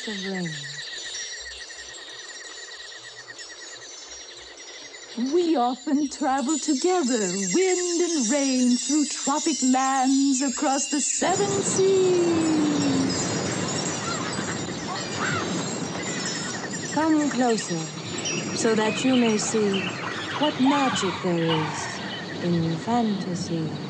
of rain. We often travel together, wind and rain, through tropic lands, across the 7 seas. Come closer, so that you may see what magic there is in fantasy.